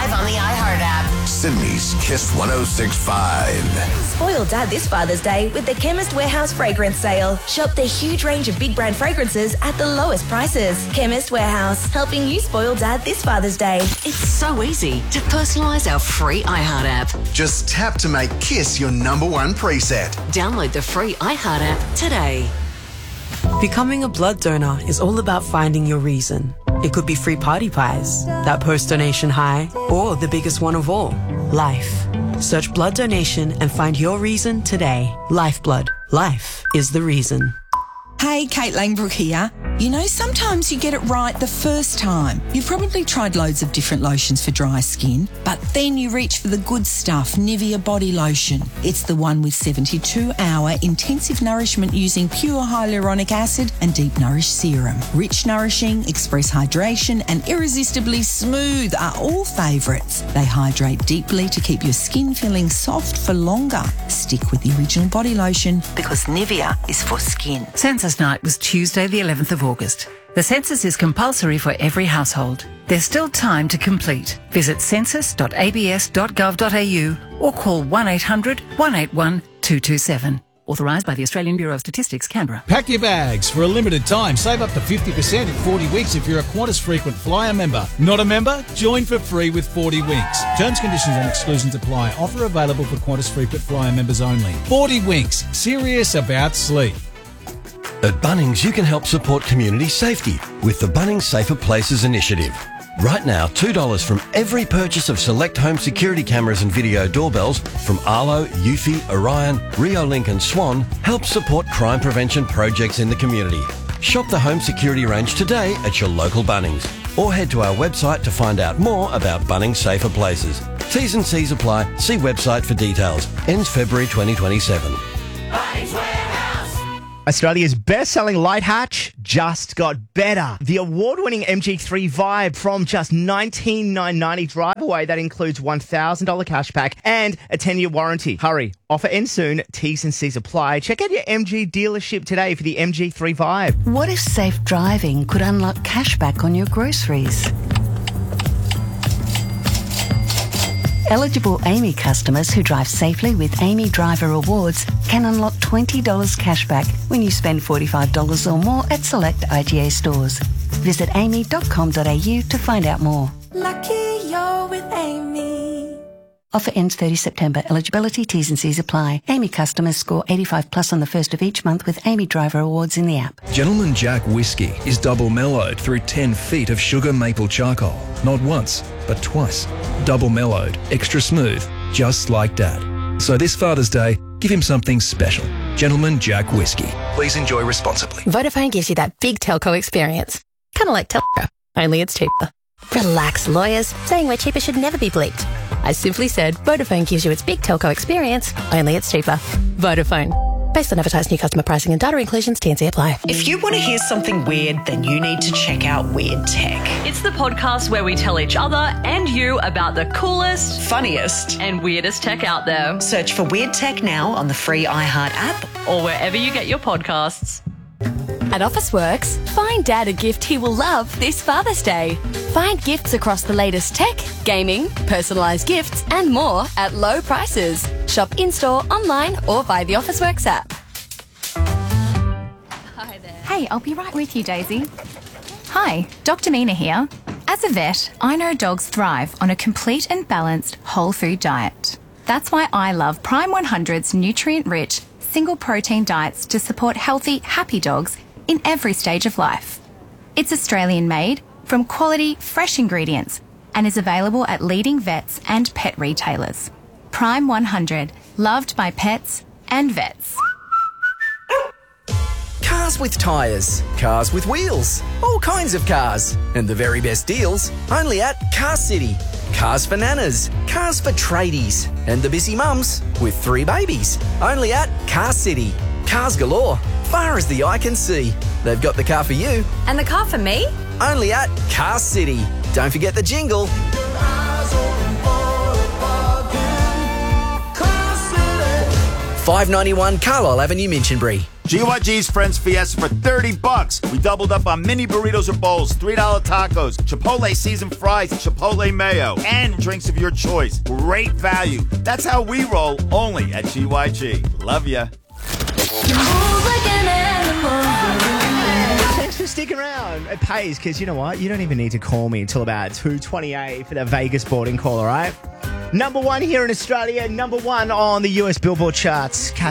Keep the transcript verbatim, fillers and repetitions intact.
live on the iHeart app. Sydney's Kiss one oh six point five. Spoil Dad this Father's Day with the Chemist Warehouse fragrance sale. Shop the huge range of big brand fragrances at the lowest prices. Chemist Warehouse, helping you spoil Dad this Father's Day. It's so easy to personalise our free iHeart app. Just tap to make Kiss your number one preset. Download the free iHeart app today. Becoming a blood donor is all about finding your reason. It could be free party pies, that post-donation high, or the biggest one of all, life. Search blood donation and find your reason today. Lifeblood. Life is the reason. Hey, Kate Langbrook here. You know, sometimes you get it right the first time. You've probably tried loads of different lotions for dry skin, but then you reach for the good stuff, Nivea Body Lotion. It's the one with seventy-two hour intensive nourishment using pure hyaluronic acid and deep nourish serum. Rich, nourishing, express hydration and irresistibly smooth are all favourites. They hydrate deeply to keep your skin feeling soft for longer. Stick with the original body lotion because Nivea is for skin. Census night was Tuesday the eleventh of August. The census is compulsory for every household. There's still time to complete. Visit census dot a b s dot gov dot a u or call one eight hundred, one eight one, two two seven. Authorised by the Australian Bureau of Statistics, Canberra. Pack your bags. For a limited time, save up to fifty percent in forty weeks if you're a Qantas Frequent Flyer member. Not a member? Join for free with forty winks. Terms, conditions and exclusions apply. Offer available for Qantas Frequent Flyer members only. forty winks. Serious about sleep. At Bunnings, you can help support community safety with the Bunnings Safer Places initiative. Right now, two dollars from every purchase of select home security cameras and video doorbells from Arlo, Eufy, Orion, Riolink and Swan helps support crime prevention projects in the community. Shop the home security range today at your local Bunnings or head to our website to find out more about Bunnings Safer Places. T's and C's apply. See website for details. Ends February twenty twenty-seven. Bunnings Warehouse. Australia's best-selling light hatch just got better. The award-winning M G three Vibe from just nineteen thousand nine hundred ninety dollars drive away. That includes one thousand dollars cashback and a ten-year warranty. Hurry. Offer ends soon. T's and C's apply. Check out your M G dealership today for the M G three Vibe. What if safe driving could unlock cashback on your groceries? Eligible A M I customers who drive safely with A M I Driver Rewards can unlock twenty dollars cashback when you spend forty-five dollars or more at select I G A stores. Visit a m i dot com dot a u to find out more. Lucky you're with Amy. Offer ends thirtieth September. Eligibility, T's and C's apply. A M I customers score eighty-five plus on the first of each month with A M I Driver Awards in the app. Gentleman Jack Whiskey is double mellowed through ten feet of sugar maple charcoal. Not once, but twice. Double mellowed, extra smooth, just like Dad. So this Father's Day, give him something special. Gentleman Jack Whiskey. Please enjoy responsibly. Vodafone gives you that big telco experience. Kind of like telco, only it's cheaper. Relax, lawyers. Saying we're cheaper should never be bleeped. I simply said Vodafone gives you its big telco experience, only it's cheaper. Vodafone. Based on advertised new customer pricing and data inclusions, T and C apply. If you want to hear something weird, then you need to check out Weird Tech. It's the podcast where we tell each other and you about the coolest, funniest, and weirdest tech out there. Search for Weird Tech now on the free iHeart app or wherever you get your podcasts. At Officeworks, find Dad a gift he will love this Father's Day. Find gifts across the latest tech, gaming, personalised gifts and more at low prices. Shop in-store, online or via the Officeworks app. Hi there. Hey, I'll be right with you, Daisy. Hi, Doctor Mina here. As a vet, I know dogs thrive on a complete and balanced whole food diet. That's why I love Prime one hundred's nutrient-rich, single protein diets to support healthy, happy dogs in every stage of life. It's Australian made from quality, fresh ingredients and is available at leading vets and pet retailers. Prime one hundred, loved by pets and vets. Cars with tyres, cars with wheels, all kinds of cars, and the very best deals only at Car City. Cars for nanas, cars for tradies, and the busy mums with three babies. Only at Car City. Cars galore, far as the eye can see. They've got the car for you. And the car for me? Only at Car City. Don't forget the jingle. five ninety-one Carlisle Avenue, Minchinbury. G Y G's Friends Fiesta for thirty bucks. We doubled up on mini burritos or bowls, three dollar tacos, Chipotle seasoned fries, Chipotle mayo, and drinks of your choice. Great value. That's how we roll, only at G Y G. Love ya. Thanks for sticking around. It pays because you know what? You don't even need to call me until about two twenty-eight for the Vegas boarding call, all right? Number one here in Australia, number one on the U S Billboard charts. Catch